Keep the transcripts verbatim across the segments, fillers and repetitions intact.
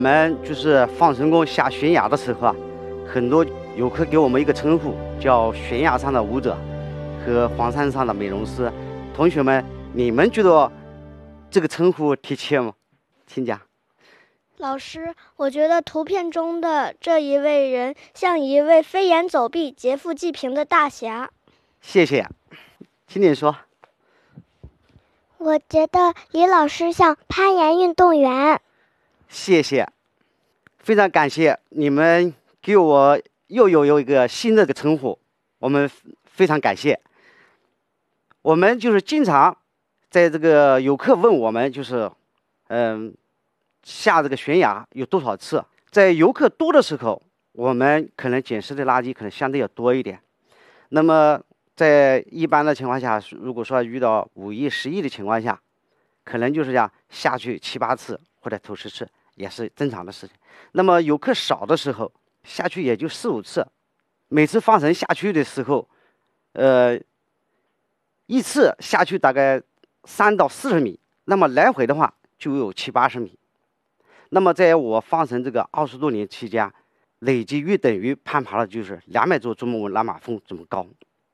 我们就是放神功下悬崖的时候啊，很多游客给我们一个称呼，叫悬崖上的舞者和黄山上的美容师。同学们，你们觉得这个称呼贴切吗？请讲。 老师，我觉得图片中的这一位人像一位飞檐走壁、劫富济贫的大侠。 谢谢，请你说。 我觉得李老师像攀岩运动员。 谢谢，非常感谢你们给我又有有一个新的个称呼，我们非常感谢。我们就是经常在这个游客问我们，就是嗯下这个悬崖有多少次？在游客多的时候，我们可能捡拾的垃圾可能相对要多一点。那么在一般的情况下，如果说遇到五亿、十亿的情况下，可能就是要下去七八次或者头十次。也是正常的事情。那么游客少的时候，下去也就四五次。每次放绳下去的时候，呃，一次下去大概三到四十米，那么来回的话就有七八十米。那么在我放绳这个二十多年期间，累计约等于攀爬了就是两百座珠穆朗玛峰这么高。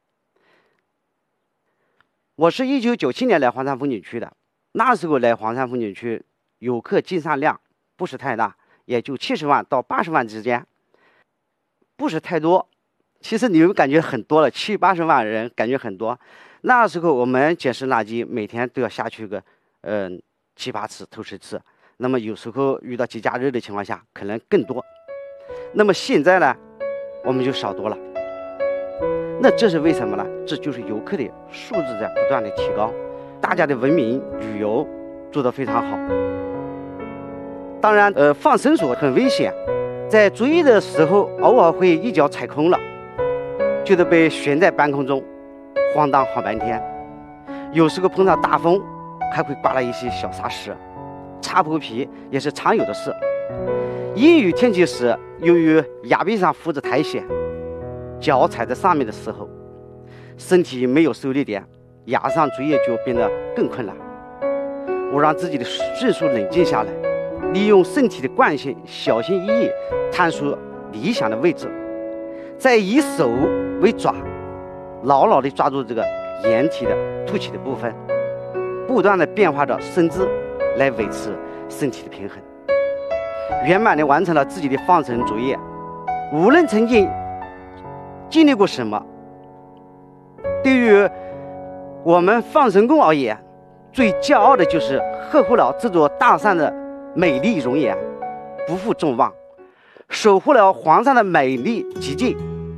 我是一九九七年来黄山风景区的，那时候来黄山风景区游客进山量不是太大，也就七十万到八十万之间，不是太多。其实你们感觉很多了，七八十万人感觉很多。那时候我们捡拾垃圾，每天都要下去个嗯、呃、七八次、头十次。那么有时候遇到节假日的情况下，可能更多。那么现在呢，我们就少多了。那这是为什么呢？这就是游客的素质在不断的提高，大家的文明旅游做得非常好。当然，呃，放绳索很危险，在作业的时候偶尔会一脚踩空了，就得被悬在半空中，晃荡好半天。有时候碰上大风，还会刮了一些小沙石，擦破皮也是常有的事。阴雨天气时，由于崖壁上浮着苔藓，脚踩在上面的时候，身体没有受力点，崖上作业就变得更困难。我让自己的迅速冷静下来，利用身体的惯性，小心翼翼探索理想的位置，再以手为爪，牢牢地抓住这个岩体的凸起的部分，不断地变化着身姿来维持身体的平衡，圆满地完成了自己的放绳作业。无论曾经经历过什么，对于我们放神功而言，最骄傲的就是呵护了这座大山的美丽容颜，不负众望，守护了黄山的美丽极境。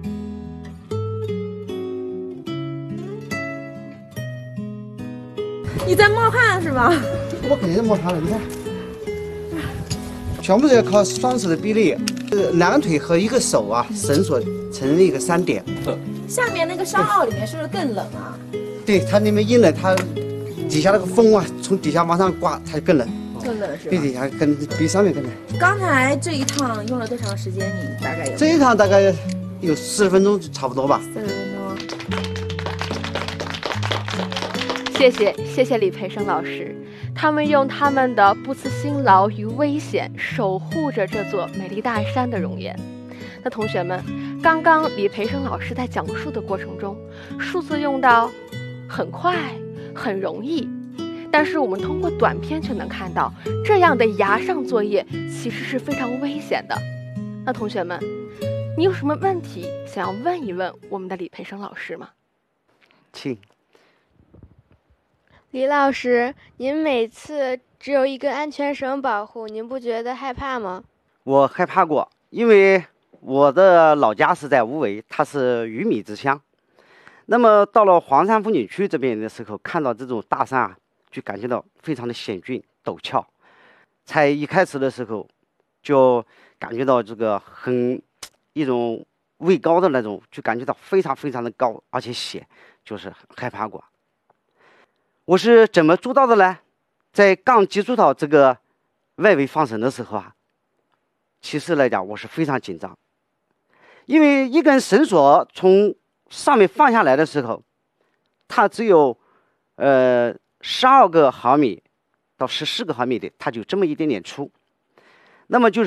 你在冒汗是吧？ 我肯定是冒汗了，你看，全部都要靠双手的臂力，呃，两个腿和一个手啊，绳索成了一个三点。 下面那个沙坳里面是不是更冷啊？ 对，它那边一冷，它底下那个风啊，从底下往上刮，它就更冷。 更冷是吧？ 比底下更比上面更冷。 刚才这一趟用了多长时间？你大概有？ 这一趟大概有四十分钟，差不多吧。 四十分钟。 谢谢谢谢李培生老师，他们用他们的不辞辛劳与危险，守护着这座美丽大山的容颜。那同学们，刚刚李培生老师在讲述的过程中，数字用到很快很容易，但是我们通过短片却能看到，这样的崖上作业其实是非常危险的。那同学们，你有什么问题想要问一问我们的李培生老师吗？ 请。 李老师，您每次只有一根安全绳保护，您不觉得害怕吗？ 我害怕过，因为我的老家是在无为，它是鱼米之乡。那么到了黄山风景区这边的时候，看到这种大山啊，就感觉到非常的险峻陡峭。才一开始的时候，就感觉到这个很一种畏高的那种，就感觉到非常非常的高，而且险，就是害怕过。我是怎么做到的呢？在刚接触到这个外围放绳的时候啊，其实来讲我是非常紧张，因为一根绳索从上面放下来的时候，它只有呃十二个毫米到十四个毫米的，它就这么一点点粗，那么就是